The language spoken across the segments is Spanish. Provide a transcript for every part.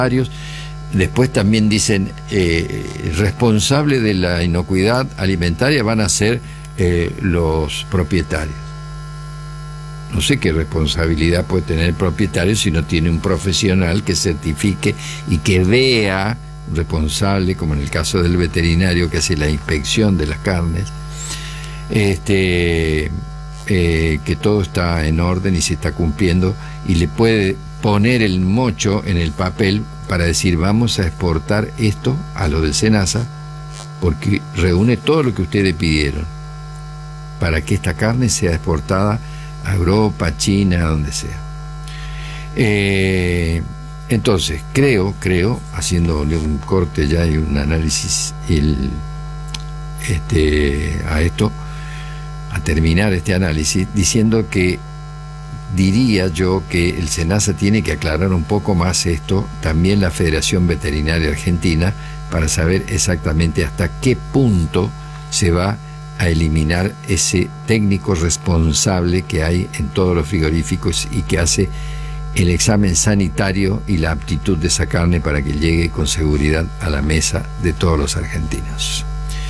Después también dicen, responsable de la inocuidad alimentaria van a ser los propietarios. No sé qué responsabilidad puede tener el propietario si no tiene un profesional que certifique y que vea, responsable, como en el caso del veterinario que hace la inspección de las carnes, que todo está en orden y se está cumpliendo, y le puede poner el mocho en el papel para decir, vamos a exportar esto a lo del SENASA porque reúne todo lo que ustedes pidieron para que esta carne sea exportada a Europa, China, donde sea. Entonces, creo, haciéndole un corte ya y un análisis a terminar este análisis, diciendo que diría yo que el SENASA tiene que aclarar un poco más esto, también la Federación Veterinaria Argentina, para saber exactamente hasta qué punto se va a eliminar ese técnico responsable que hay en todos los frigoríficos y que hace el examen sanitario y la aptitud de esa carne para que llegue con seguridad a la mesa de todos los argentinos.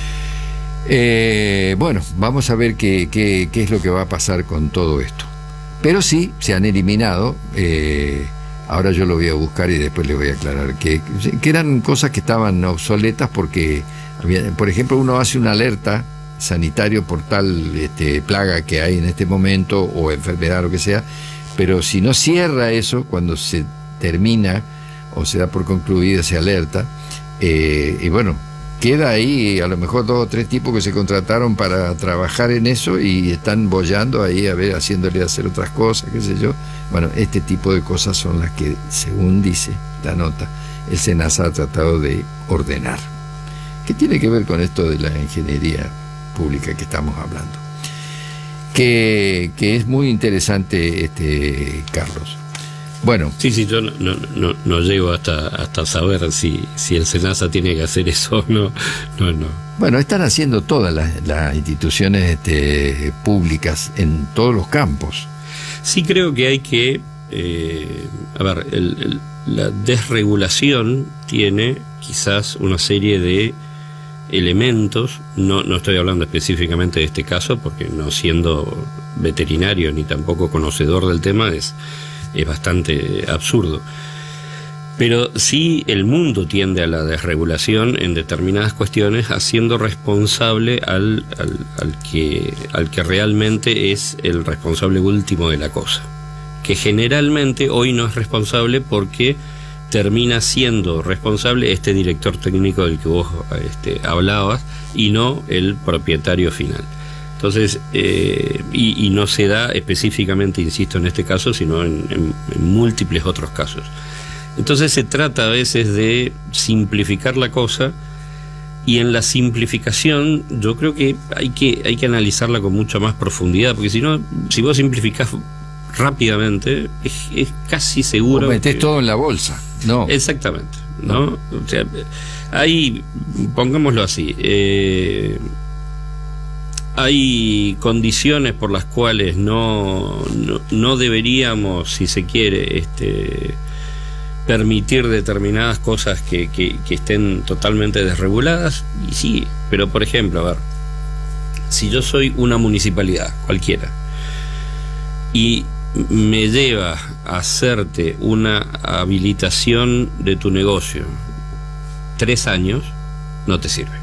Bueno, vamos a ver qué es lo que va a pasar con todo esto. Pero sí, se han eliminado, ahora yo lo voy a buscar y después les voy a aclarar, que eran cosas que estaban obsoletas porque, por ejemplo, uno hace una alerta sanitario por tal plaga que hay en este momento o enfermedad o lo que sea, pero si no cierra eso cuando se termina o se da por concluida esa alerta, y bueno, queda ahí a lo mejor 2 o 3 tipos que se contrataron para trabajar en eso y están boyando ahí, a ver, haciéndole hacer otras cosas, qué sé yo. Bueno, este tipo de cosas son las que, según dice la nota, el SENASA ha tratado de ordenar. ¿Qué tiene que ver con esto de la ingeniería pública que estamos hablando? Que es muy interesante, Carlos. Bueno. Sí, yo no llego hasta saber si el SENASA tiene que hacer eso o no. Bueno, están haciendo todas las instituciones públicas en todos los campos. Sí, creo que hay que... la desregulación tiene quizás una serie de elementos, no estoy hablando específicamente de este caso, porque no siendo veterinario ni tampoco conocedor del tema es bastante absurdo. Pero sí, el mundo tiende a la desregulación en determinadas cuestiones, haciendo responsable al que realmente es el responsable último de la cosa, que generalmente hoy no es responsable porque termina siendo responsable este director técnico del que vos hablabas y no el propietario final. Entonces, y no se da específicamente, insisto, en este caso, sino en múltiples otros casos. Entonces se trata a veces de simplificar la cosa, y en la simplificación yo creo que hay que analizarla con mucha más profundidad, porque si vos simplificás rápidamente, es casi seguro... O metés todo en la bolsa, ¿no? Exactamente, ¿no? O sea, ahí, pongámoslo así, hay condiciones por las cuales no deberíamos, si se quiere, permitir determinadas cosas que estén totalmente desreguladas, y sí, pero por ejemplo, a ver, si yo soy una municipalidad cualquiera y me lleva a hacerte una habilitación de tu negocio 3 años, no te sirve.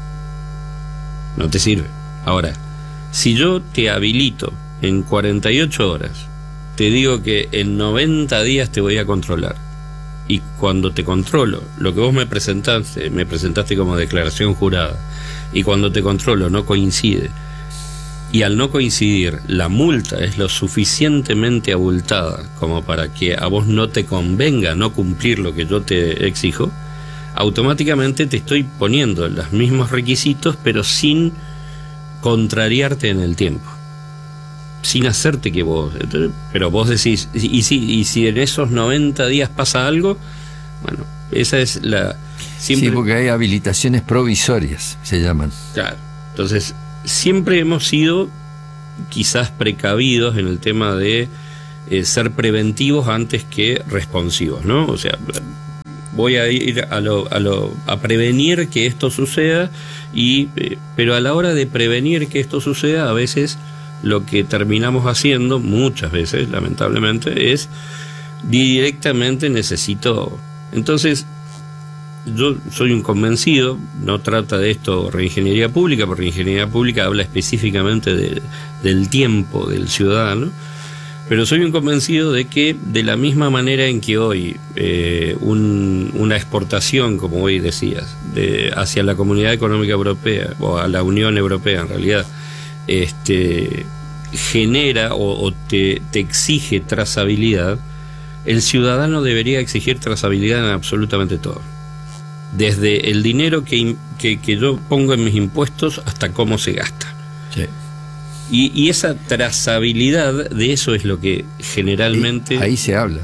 Ahora, si yo te habilito en 48 horas, te digo que en 90 días te voy a controlar, y cuando te controlo, lo que vos me presentaste como declaración jurada, y cuando te controlo no coincide, y al no coincidir la multa es lo suficientemente abultada como para que a vos no te convenga no cumplir lo que yo te exijo, automáticamente te estoy poniendo los mismos requisitos, pero sin contrariarte en el tiempo, sin hacerte que vos... Pero vos decís, y si en esos 90 días pasa algo, bueno, esa es la... Sí, porque hay habilitaciones provisorias, se llaman. Claro, entonces siempre hemos sido quizás precavidos en el tema de ser preventivos antes que responsivos, ¿no? O sea, voy a ir a prevenir que esto suceda, pero a la hora de prevenir que esto suceda, a veces lo que terminamos haciendo, muchas veces, lamentablemente, es directamente necesito. Entonces, yo soy un convencido, no trata de esto reingeniería pública, porque reingeniería pública habla específicamente del tiempo del ciudadano, pero soy un convencido de que de la misma manera en que hoy una exportación, como hoy decías, hacia la Comunidad Económica Europea, o a la Unión Europea en realidad, genera o te exige trazabilidad, el ciudadano debería exigir trazabilidad en absolutamente todo. Desde el dinero que yo pongo en mis impuestos hasta cómo se gasta. Sí. Y esa trazabilidad, de eso es lo que generalmente... Ahí se habla.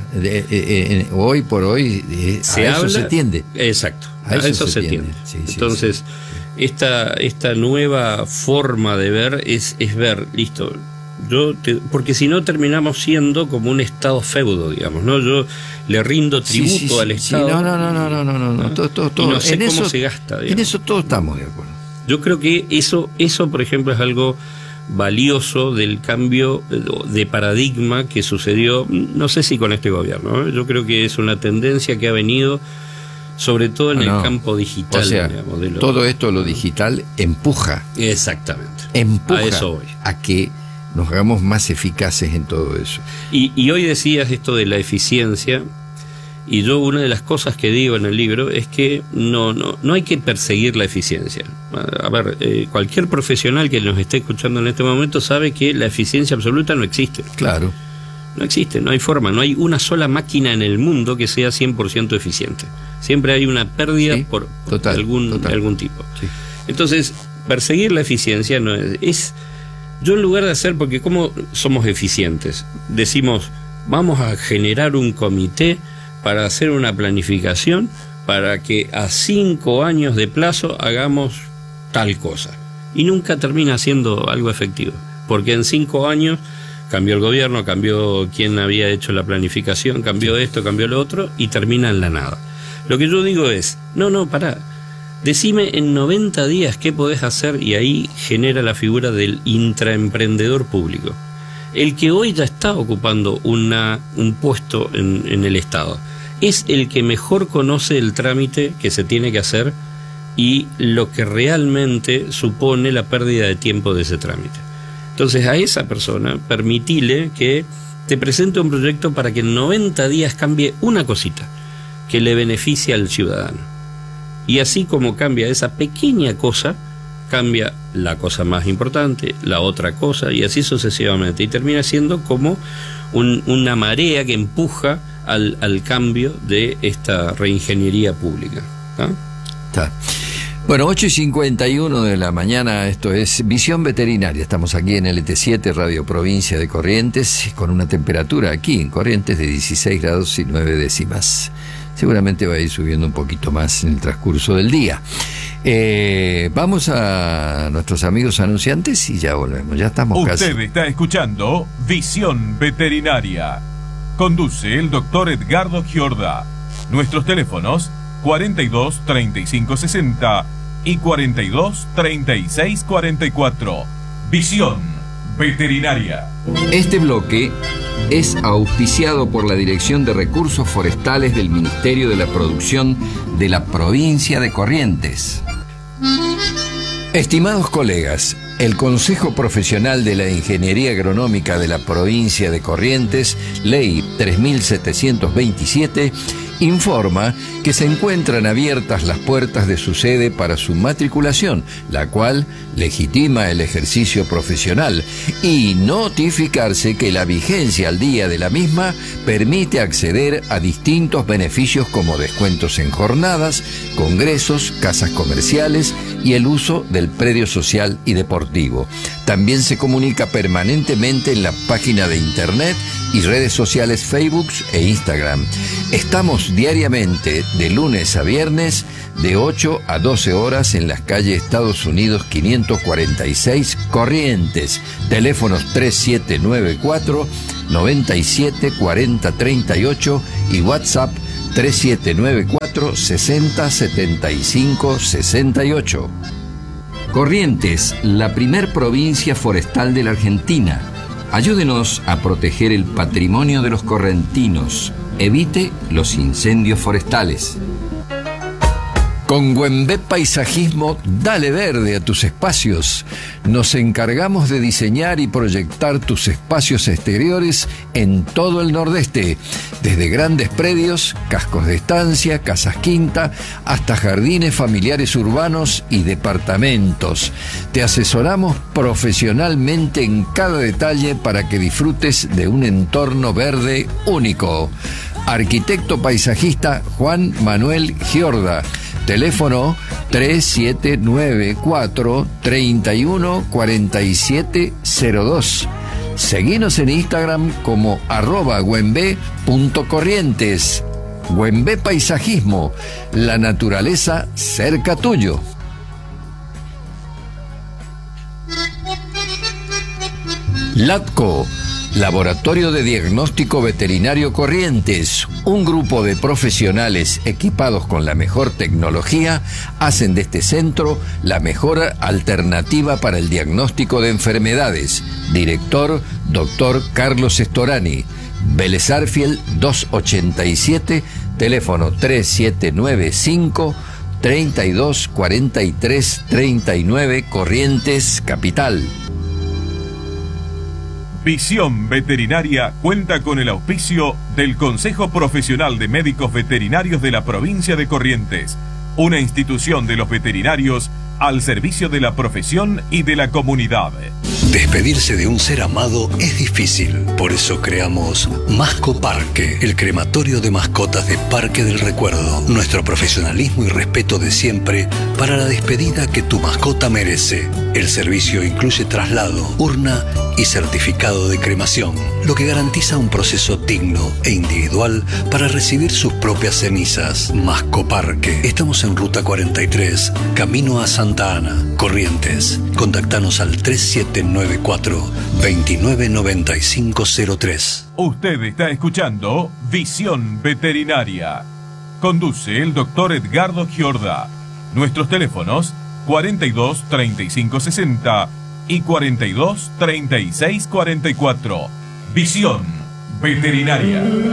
Hoy por hoy eso se tiende. Exacto, a eso se tiende. Sí, entonces, sí. Esta nueva forma de ver es ver, listo... porque si no terminamos siendo como un estado feudo, digamos, ¿no? Yo le rindo tributo al Estado. No. Todo. Y no sé cómo se gasta. Digamos. En eso todos estamos de acuerdo. Yo creo que eso, por ejemplo, es algo valioso del cambio de paradigma que sucedió, no sé si con este gobierno, ¿eh? Yo creo que es una tendencia que ha venido sobre todo en el campo digital. O sea, digamos, todo esto, lo digital, empuja. Exactamente. Empuja a eso voy. A que nos hagamos más eficaces en todo eso. Y hoy decías esto de la eficiencia, y yo una de las cosas que digo en el libro es que no hay que perseguir la eficiencia. A ver, cualquier profesional que nos esté escuchando en este momento sabe que la eficiencia absoluta no existe. Claro. No existe, no hay forma, no hay una sola máquina en el mundo que sea 100% eficiente. Siempre hay una pérdida por algún tipo. Sí. Entonces, perseguir la eficiencia no es yo en lugar de hacer, porque ¿cómo somos eficientes? Decimos, vamos a generar un comité para hacer una planificación para que a 5 años de plazo hagamos tal cosa. Y nunca termina siendo algo efectivo, porque en 5 años cambió el gobierno, cambió quien había hecho la planificación, cambió esto, cambió lo otro, y termina en la nada. Lo que yo digo es, pará. Decime en 90 días qué podés hacer, y ahí genera la figura del intraemprendedor público. El que hoy ya está ocupando un puesto en el Estado es el que mejor conoce el trámite que se tiene que hacer y lo que realmente supone la pérdida de tiempo de ese trámite. Entonces a esa persona permitile que te presente un proyecto para que en 90 días cambie una cosita que le beneficie al ciudadano. Y así como cambia esa pequeña cosa, cambia la cosa más importante, la otra cosa, y así sucesivamente. Y termina siendo como una marea que empuja al cambio de esta reingeniería pública. Está. Bueno, 8:51 de la mañana, esto es Visión Veterinaria. Estamos aquí en LT7, Radio Provincia de Corrientes, con una temperatura aquí en Corrientes de 16 grados y 9 décimas. Seguramente va a ir subiendo un poquito más en el transcurso del día. Vamos a nuestros amigos anunciantes y ya volvemos. Ya estamos casi. Usted está escuchando Visión Veterinaria. Conduce el doctor Edgardo Giorda. Nuestros teléfonos 42 35 60 y 42 36 44. Visión Veterinaria. Este bloque es auspiciado por la Dirección de Recursos Forestales del Ministerio de la Producción de la Provincia de Corrientes. Estimados colegas, el Consejo Profesional de la Ingeniería Agronómica de la Provincia de Corrientes, Ley 3727, informa que se encuentran abiertas las puertas de su sede para su matriculación, la cual legitima el ejercicio profesional, y notificarse que la vigencia al día de la misma permite acceder a distintos beneficios como descuentos en jornadas, congresos, casas comerciales y el uso del predio social y deportivo. También se comunica permanentemente en la página de internet y redes sociales Facebook e Instagram. Estamos diariamente de lunes a viernes de 8 a 12 horas en las calles Estados Unidos 546 Corrientes. Teléfonos 3794 97 40 38 y WhatsApp 3794 60 75 68. Corrientes, la primer provincia forestal de la Argentina. Ayúdenos a proteger el patrimonio de los correntinos. Evite los incendios forestales. Con Güembé Paisajismo, dale verde a tus espacios. Nos encargamos de diseñar y proyectar tus espacios exteriores en todo el Nordeste, desde grandes predios, cascos de estancia, casas quinta, hasta jardines familiares urbanos y departamentos. Te asesoramos profesionalmente en cada detalle para que disfrutes de un entorno verde único. Arquitecto paisajista Juan Manuel Giorda. Teléfono 3794 31 4702. Seguinos en Instagram como @güembé.corrientes. Güembé Paisajismo, la naturaleza cerca tuyo. LATCO, Laboratorio de Diagnóstico Veterinario Corrientes, un grupo de profesionales equipados con la mejor tecnología, hacen de este centro la mejor alternativa para el diagnóstico de enfermedades. Director, Dr. Carlos Storani. Vélez Arfiel 287, teléfono 3795 32 43 39, Corrientes, Capital. Visión Veterinaria cuenta con el auspicio del Consejo Profesional de Médicos Veterinarios de la provincia de Corrientes, una institución de los veterinarios al servicio de la profesión y de la comunidad. Despedirse de un ser amado es difícil, por eso creamos Mascoparque, el crematorio de mascotas de Parque del Recuerdo. Nuestro profesionalismo y respeto de siempre para la despedida que tu mascota merece. El servicio incluye traslado, urna y certificado de cremación, lo que garantiza un proceso digno e individual para recibir sus propias cenizas. Mascoparque. Estamos en Ruta 43, camino a Santa Ana, Corrientes. Contactanos al 3794 299503. Usted está escuchando Visión Veterinaria. Conduce el doctor Edgardo Giorda. Nuestros teléfonos 42 35 60 y 42 36 44. Visión Veterinaria.